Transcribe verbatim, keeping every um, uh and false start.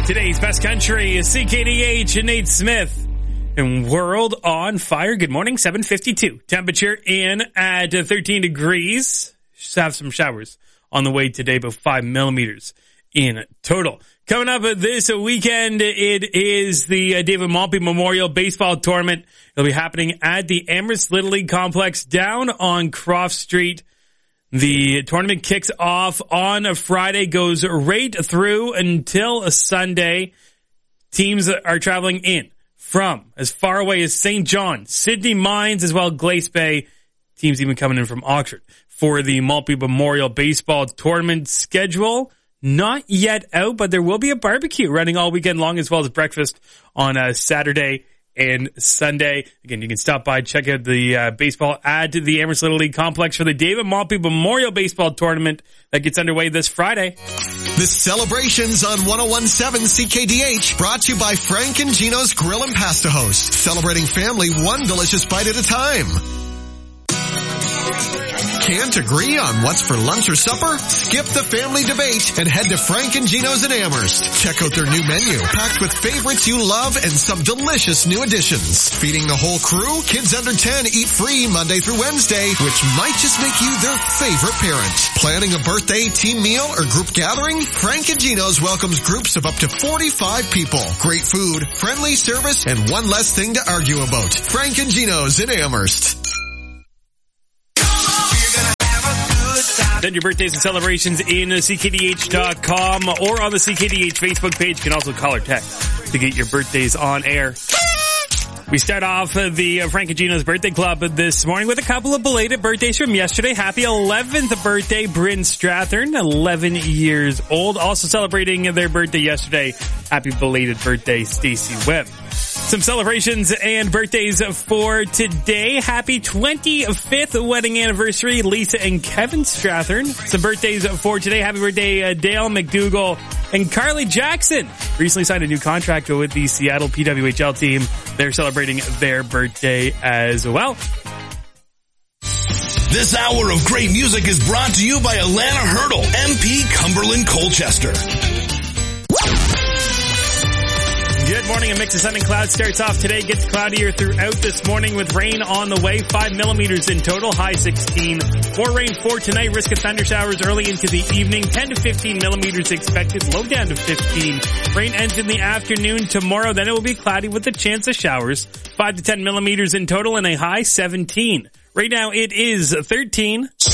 Today's best country is C K D H and Nate Smith. And World on Fire. Good morning, seven fifty-two. Temperature in at thirteen degrees. Just have some showers on the way today, about five millimeters in total. Coming up this weekend, it is the David Maltby Memorial Baseball Tournament. It'll be happening at the Amherst Little League Complex down on Croft Street. The tournament kicks off on a Friday, goes right through until a Sunday. Teams are traveling in from as far away as Saint John, Sydney Mines, as well as Glace Bay. Teams even coming in from Oxford for the Maltby Memorial Baseball Tournament schedule. Not yet out, but there will be a barbecue running all weekend long, as well as breakfast on a Saturday and Sunday. Again, you can stop by, check out the uh, baseball at the Amherst Little League Complex for the David Maltby Memorial Baseball Tournament that gets underway this Friday. The celebrations on one oh one point seven C K D H, brought to you by Frank and Gino's Grill and Pasta Host. Celebrating family one delicious bite at a time. Can't agree on what's for lunch or supper? Skip the family debate and head to Frank and Gino's in Amherst. Check out their new menu, packed with favorites you love and some delicious new additions. Feeding the whole crew, kids under ten eat free Monday through Wednesday, which might just make you their favorite parent. Planning a birthday, team meal, or group gathering? Frank and Gino's welcomes groups of up to forty-five people. Great food, friendly service, and one less thing to argue about. Frank and Gino's in Amherst. Send your birthdays and celebrations in C K D H dot com or on the C K D H Facebook page. You can also call or text to get your birthdays on air. We start off the Frank and Gino's Birthday Club this morning with a couple of belated birthdays from yesterday. Happy eleventh birthday, Bryn Strathern, eleven years old. Also celebrating their birthday yesterday. Happy belated birthday, Stacey Webb. Some celebrations and birthdays for today. Happy twenty-fifth wedding anniversary, Lisa and Kevin Strathern. Some birthdays for today. Happy birthday, uh, Dale McDougall and Carly Jackson. Recently signed a new contract with the Seattle P W H L team. They're celebrating their birthday as well. This hour of great music is brought to you by Alana Hurdle, M P Cumberland Colchester. Good morning. A mix of sun and clouds starts off today. Gets cloudier throughout this morning with rain on the way. Five millimeters in total. High sixteen. More rain for tonight. Risk of thunder showers early into the evening. ten to fifteen millimeters expected. Low down to fifteen. Rain ends in the afternoon tomorrow. Then it will be cloudy with a chance of showers. Five to ten millimeters in total and a high seventeen. Right now it is thirteen.